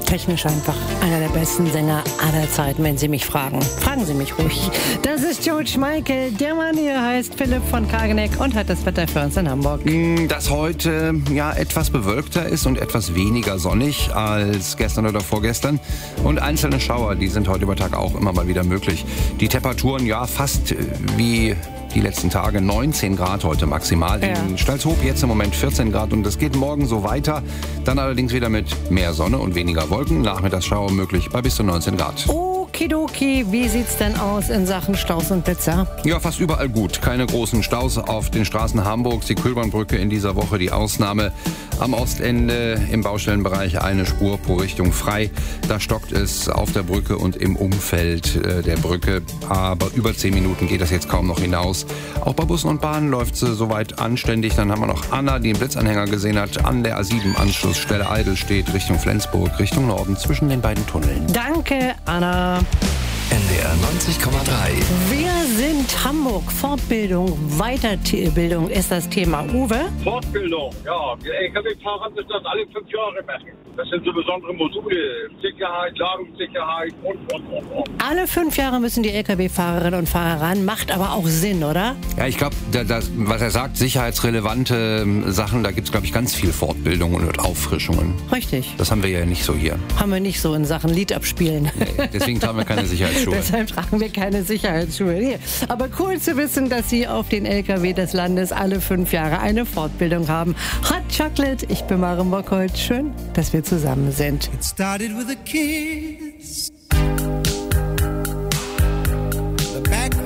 Technisch einfach einer der besten Sänger aller Zeiten, wenn Sie mich fragen. Fragen Sie mich ruhig. Das ist George Michael. Der Mann hier heißt Philipp von Kageneck und hat das Wetter für uns in Hamburg. Das heute etwas bewölkter ist und etwas weniger sonnig als gestern oder vorgestern. Und einzelne Schauer, die sind heute über Tag auch immer mal wieder möglich. Die Temperaturen fast wie die letzten Tage, 19 Grad heute maximal. Ja. In Stalzhoop jetzt im Moment 14 Grad und es geht morgen so weiter. Dann allerdings wieder mit mehr Sonne und weniger Wolken. Nachmittagsschauer möglich bei bis zu 19 Grad. Okidoki, wie sieht's denn aus in Sachen Staus und Blitzer? Ja, fast überall gut. Keine großen Staus auf den Straßen Hamburgs. Die Köhlbahnbrücke in dieser Woche die Ausnahme. Am Ostende im Baustellenbereich eine Spur pro Richtung frei. Da stockt es auf der Brücke und im Umfeld der Brücke. Aber über 10 Minuten geht das jetzt kaum noch hinaus. Auch bei Bussen und Bahnen läuft es soweit anständig. Dann haben wir noch Anna, die einen Blitzanhänger gesehen hat, an der A7-Anschlussstelle Eidelstedt Richtung Flensburg, Richtung Norden, zwischen den beiden Tunneln. Danke, Anna. NDR 90,3. Wir sind Hamburg. Fortbildung, Weiterbildung ist das Thema. Uwe? Fortbildung, ja. Die LKW-Fahrer müssen das alle 5 Jahre machen. Das sind so besondere Module. Sicherheit, Ladungssicherheit und. Alle 5 Jahre müssen die Lkw-Fahrerinnen und Fahrer ran. Macht aber auch Sinn, oder? Ja, ich glaube, was er sagt, sicherheitsrelevante Sachen, da gibt es, glaube ich, ganz viel Fortbildung und Auffrischungen. Richtig. Das haben wir ja nicht so hier. Haben wir nicht so in Sachen Lied abspielen. Nee, deswegen tragen wir keine Sicherheitsschuhe. Deshalb tragen wir keine Sicherheitsschuhe. Nee. Aber cool zu wissen, dass Sie auf den LKW des Landes alle 5 Jahre eine Fortbildung haben. Hot Chocolate, ich bin Maren Bockholz. Schön, dass wir zusammen sind. It started with a kiss.